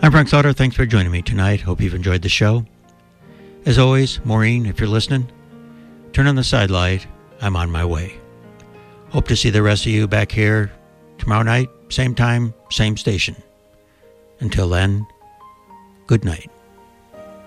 I'm Frank Sauter. Thanks for joining me tonight. Hope you've enjoyed the show. As always, Maureen, if you're listening, turn on the side light. I'm on my way. Hope to see the rest of you back here tomorrow night, same time, same station. Until then, good night.